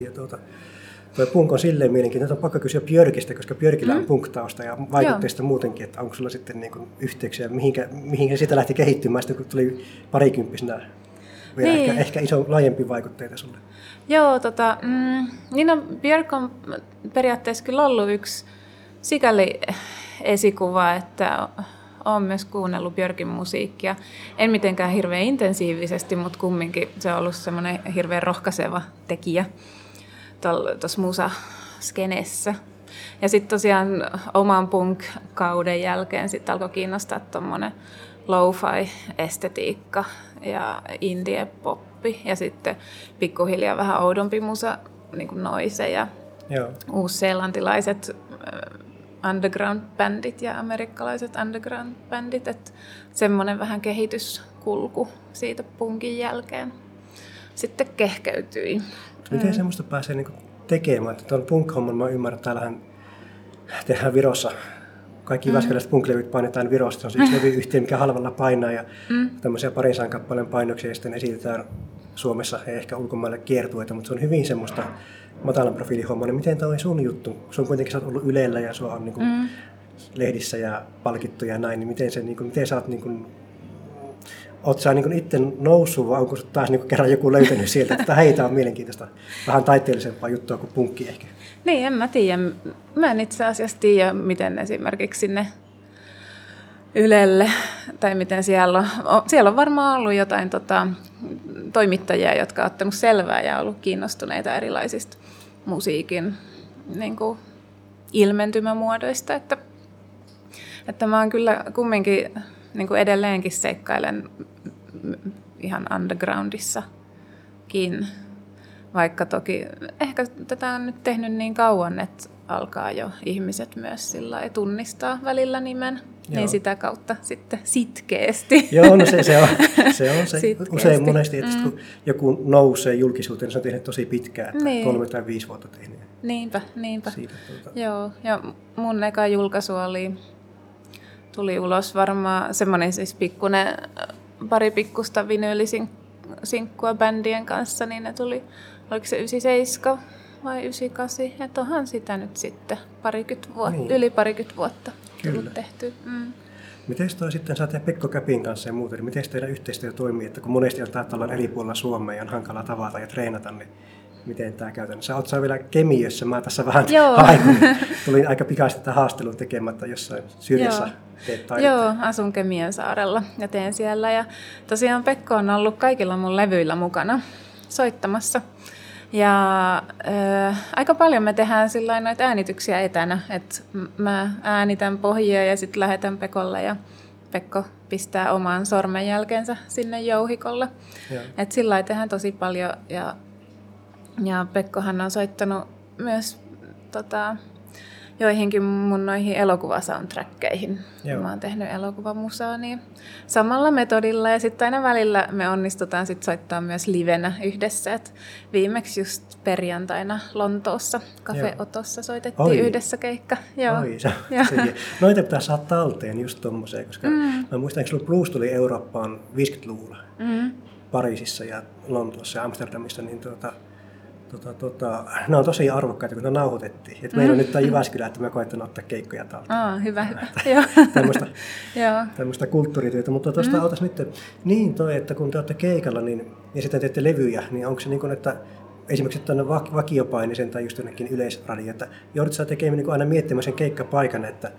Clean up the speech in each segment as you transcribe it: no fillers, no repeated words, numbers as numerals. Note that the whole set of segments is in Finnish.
Ja tuo punk on silleen mielenkiintoinen, että on pakko kysyä Björkistä, koska Björkillä on punk-tausta ja vaikutteista muutenkin, että onko sulla sitten niin kuin yhteyksiä, mihin siitä lähti kehittymään, sitten kun tuli parikymppisenä vielä niin. ehkä iso laajempi vaikutteita sulle. Joo, niin no, Björk on periaatteessa kyllä ollut yksi sikäli esikuva, että olen myös kuunnellut Björkin musiikkia. En mitenkään hirveän intensiivisesti, mutta kumminkin se on ollut semmoinen hirveän rohkaiseva tekijä tuossa musaskenessä. Ja sitten tosiaan oman punk-kauden jälkeen sitten alkoi kiinnostaa tuommoinen lo-fi-estetiikka ja indie-poppi. Ja sitten pikkuhiljaa vähän oudompi musa, niin kuin Noise ja uusseelantilaiset underground-bändit ja amerikkalaiset underground-bändit. Että semmoinen vähän kehityskulku siitä punkin jälkeen sitten kehkeytyi. Miten semmoista pääsee niinku tekemään? Tuon punk-homman mä ymmärrän, että täällähän tehdään Virossa. Kaikki jyväskyläiset punk-levyt painetaan Virosta. Se on yksi levyyhtiö, mikä halvalla painaa ja tämmöisiä 200 kappaleen painoksia ja sitten esitetään Suomessa ja ehkä ulkomaille kiertueita, mutta se on hyvin semmoista matalan profiilin hommaa. Niin miten tämä on sun juttu? Sun kuitenkin sä oot ollut Ylellä ja sua on niinku lehdissä ja palkittu ja näin, niin miten sä oot oot sä itse noussut vai onko taas kerran joku löytänyt sieltä, että hei, tää on mielenkiintoista, vähän taiteellisempaa juttua kuin punkki ehkä? Niin, en mä tiedä. Mä en itse asiassa tiedä, miten esimerkiksi sinne Ylelle, tai miten siellä on varmaan ollut jotain toimittajia, jotka on ottanut selvää ja ollut kiinnostuneita erilaisista musiikin niin kuin ilmentymämuodoista, että mä oon kyllä kumminkin niin kuin edelleenkin seikkailen ihan undergroundissakin, vaikka toki ehkä tätä on nyt tehnyt niin kauan, että alkaa jo ihmiset myös sillä tunnistaa välillä nimen, niin sitä kautta sitten sitkeästi. Joo, no se on se. Usein monesti, että kun joku nousee julkisuuteen, niin se on tehnyt tosi pitkään, että 3 tai 5 vuotta tehnyt. Niinpä. Joo, ja mun eka julkaisu tuli ulos varmaan semmoinen siis pari pikkusta vinyylisinkkua bändien kanssa, niin ne tuli, oliko se 97 vai 98, että onhan sitä nyt sitten yli parikymmentä vuotta tullut tehty. Miten toi sitten, sä teet Pekko Käpin kanssa ja muuta, niin miten teidän yhteistyö toimii, että kun monesti ollaan eri puolilla Suomea ja on hankala tavata ja treenata, niin miten tämä käytännössä? Oot sä vielä Kemiössä, mä tässä vähän haikun. Tulin aika pikaisesti tätä haastelun tekemättä jossain syrjässä. Joo, asun Kemiön saarella ja teen siellä. Ja tosiaan Pekko on ollut kaikilla mun levyillä mukana soittamassa. Ja aika paljon me tehdään sillain noita äänityksiä etänä, että mä äänitän pohjia ja sitten lähetän Pekolle ja Pekko pistää oman sormenjälkensä sinne jouhikolle. Että sillä lailla tehdään tosi paljon ja Pekkohan on soittanut myös joihinkin mun noihin elokuvasoundtrackkeihin. Mä oon tehnyt elokuvamusaa niin samalla metodilla ja sitten aina välillä me onnistutaan sit soittaa myös livenä yhdessä. Et viimeksi just perjantaina Lontoossa Cafe Otossa soitettiin yhdessä keikka. Noita pitää saada talteen just tommoseen, koska mä muistan, että blues tuli Eurooppaan 50-luvulla Pariisissa ja Lontoossa ja Amsterdamissa, niin ne on tosi arvokkaita, kun ne nauhoitettiin. Et meillä on nyt tämä Jyväskylä, että me koetan ottaa keikkoja talteen. Hyvä. Tämmöistä kulttuurityötä. Mutta tuosta otas nyt, niin että kun te olette keikalla ja sitten teette levyjä, niin onko se niin kuin, että esimerkiksi tuonne vakiopainisen tai just jonnekin yleisradioon, että joudut sä tekemään niin aina miettimään sen keikkapaikan, että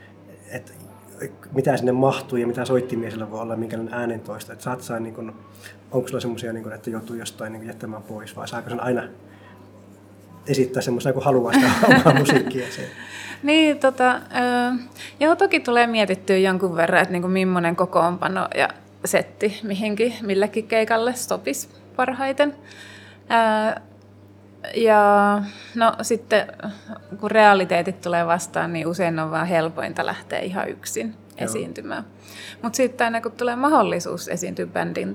mitä sinne mahtuu ja mitä soittimia sillä voi olla, minkälainen äänentoista. Että saat niin kuin, onko sulla semmoisia, niin että joutuu jostain niin jättämään pois vai saako sen aina esittää semmoista, kun haluaa sitä omaa musiikkia. Niin, toki tulee mietittyä jonkun verran, että millainen kokoonpano ja setti millekin keikalle sopisi parhaiten. Ja no sitten, kun realiteetit tulee vastaan, niin usein on vaan helpointa lähteä ihan yksin esiintymään. Mutta sitten aina kun tulee mahdollisuus esiintyä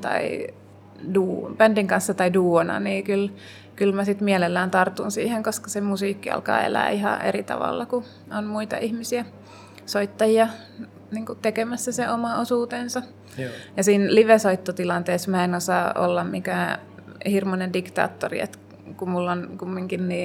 bändin kanssa tai duona, niin kyllä mä sitten mielellään tartun siihen, koska se musiikki alkaa elää ihan eri tavalla, kun on muita ihmisiä, soittajia niin kuin tekemässä se oma osuutensa. Joo. Ja siinä live-soittotilanteessa mä en osaa olla mikään hirmuinen diktaattori, että kun mulla on kumminkin niin